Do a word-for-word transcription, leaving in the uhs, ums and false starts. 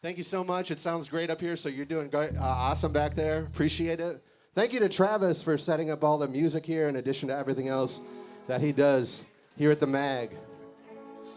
Thank you so much. It sounds great up here, so you're doing great, uh, awesome back there. Appreciate it. Thank you to Travis for setting up all the music here in addition to everything else that he does here at the Mag.